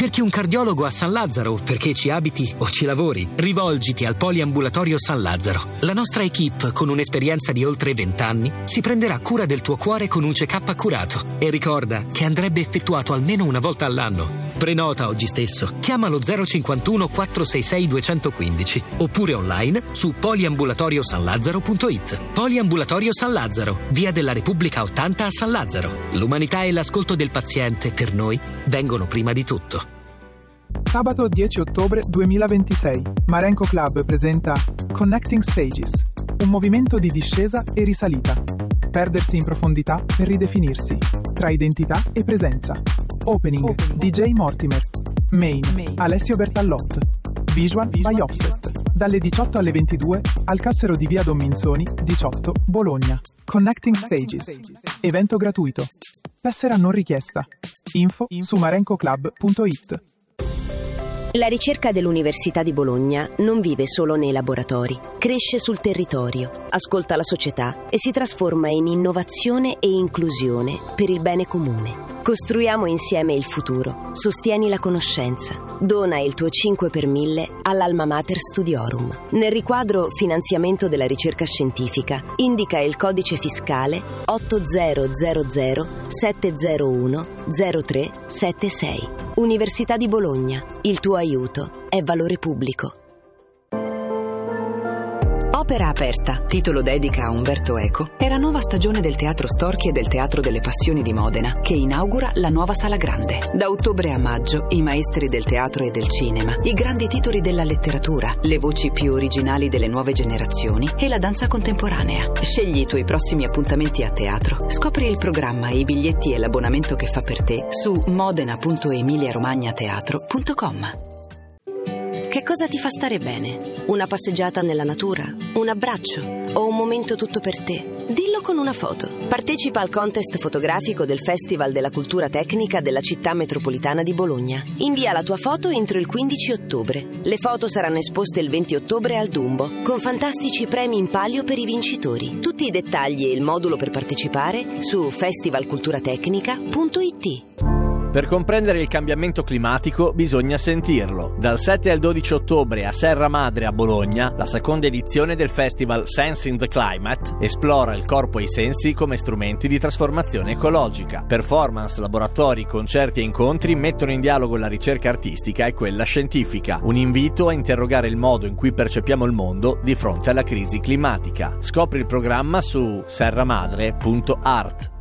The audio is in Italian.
Cerchi un cardiologo a San Lazzaro perché ci abiti o ci lavori? Rivolgiti al Poliambulatorio San Lazzaro. La nostra equipe, con un'esperienza di oltre 20 anni, si prenderà cura del tuo cuore con un check-up accurato. E ricorda che andrebbe effettuato almeno una volta all'anno. Prenota oggi stesso. Chiama lo 051 466 215 oppure online su poliambulatoriosanlazzaro.it. Poliambulatorio San Lazzaro, via della Repubblica 80 a San Lazzaro. L'umanità e l'ascolto del paziente per noi vengono prima di tutto. Sabato 10 ottobre 2026, Marenco Club presenta Connecting Stages, un movimento di discesa e risalita. Perdersi in profondità per ridefinirsi, tra identità e presenza. Opening, DJ Mortimer. Main, Alessio Bertallot. Visual by Offset. Dalle 18 alle 22 al Cassero di via Don Minzoni, 18, Bologna. Connecting Stages. Evento gratuito. Tessera non richiesta. Info su marencoclub.it. La ricerca dell'Università di Bologna non vive solo nei laboratori, cresce sul territorio, ascolta la società e si trasforma in innovazione e inclusione per il bene comune. Costruiamo insieme il futuro, sostieni la conoscenza, dona il tuo 5 per 1000 all'Alma Mater Studiorum. Nel riquadro Finanziamento della ricerca scientifica indica il codice fiscale 8000 701 0376. Università di Bologna, il tuo aiuto è valore pubblico. Opera aperta, titolo dedica a Umberto Eco, è la nuova stagione del Teatro Storchi e del Teatro delle Passioni di Modena, che inaugura la nuova Sala Grande. Da ottobre a maggio, i maestri del teatro e del cinema, i grandi titoli della letteratura, le voci più originali delle nuove generazioni e la danza contemporanea. Scegli i tuoi prossimi appuntamenti a teatro. Scopri il programma, i biglietti e l'abbonamento che fa per te su modena.emiliaromagnateatro.com. Che cosa ti fa stare bene? Una passeggiata nella natura? Un abbraccio? O un momento tutto per te? Dillo con una foto. Partecipa al contest fotografico del Festival della Cultura Tecnica della Città Metropolitana di Bologna. Invia la tua foto entro il 15 ottobre. Le foto saranno esposte il 20 ottobre al Dumbo, con fantastici premi in palio per i vincitori. Tutti i dettagli e il modulo per partecipare su festivalculturatecnica.it. Per comprendere il cambiamento climatico bisogna sentirlo. Dal 7 al 12 ottobre a Serra Madre a Bologna, la seconda edizione del festival Sensing the Climate esplora il corpo e i sensi come strumenti di trasformazione ecologica. Performance, laboratori, concerti e incontri mettono in dialogo la ricerca artistica e quella scientifica. Un invito a interrogare il modo in cui percepiamo il mondo di fronte alla crisi climatica. Scopri il programma su serramadre.art.